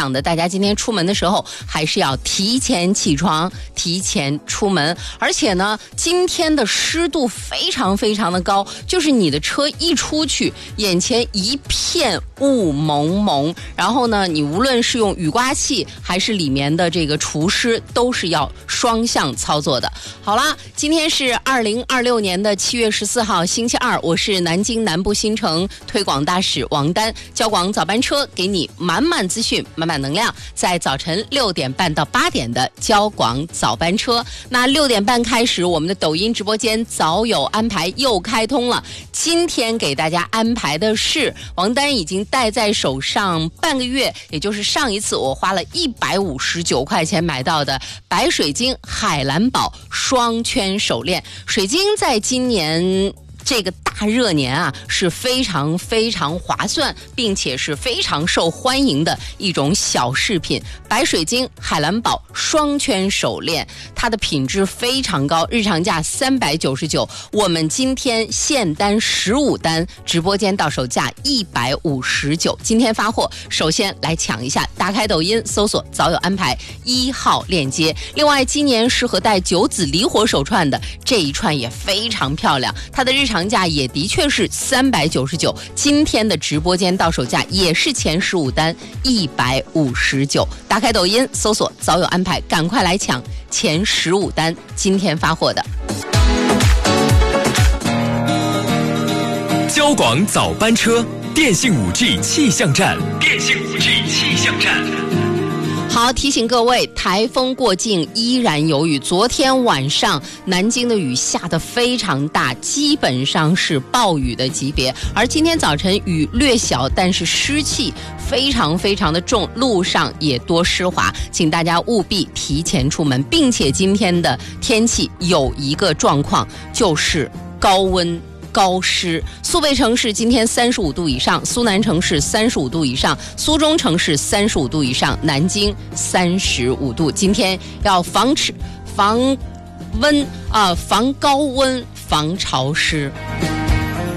讲的，大家今天出门的时候还是要提前起床，提前出门。而且呢，今天的湿度非常非常的高，就是你的车一出去，眼前一片雾蒙蒙，然后呢，你无论是用雨刮器还是里面的这个除湿，都是要双向操作的。好啦，今天是2026年的7月14号星期二，我是南京南部新城推广大使王丹，交广早班车给你满满资讯，满满能量，在早晨6点半到8点的交广早班车。那6点半开始，我们的抖音直播间早有安排又开通了。今天给大家安排的是王丹已经戴在手上半个月，也就是上一次我花了159块钱买到的白水晶海蓝宝双圈手链。水晶在今年这个大热年啊，是非常非常划算，并且是非常受欢迎的一种小饰品。白水晶海蓝宝双圈手链，它的品质非常高，日常价399，我们今天限单15单，直播间到手价159，今天发货。首先来抢一下，打开抖音搜索早有安排1号链接。另外，今年适合戴9子离火手串的这一串也非常漂亮，它的日常价也的确是399，今天的直播间到手价也是前15单159。打开抖音搜索早有安排，赶快来抢前15单，今天发货的。 交广早班车，电信5G 气象站， 好，提醒各位，台风过境依然有雨。昨天晚上南京的雨下得非常大，基本上是暴雨的级别。而今天早晨雨略小，但是湿气非常非常的重，路上也多湿滑，请大家务必提前出门。并且今天的天气有一个状况，就是高温高湿。苏北城市今天35度以上，苏南城市35度以上，苏中城市35度以上，南京35度。今天要防高温、防潮湿。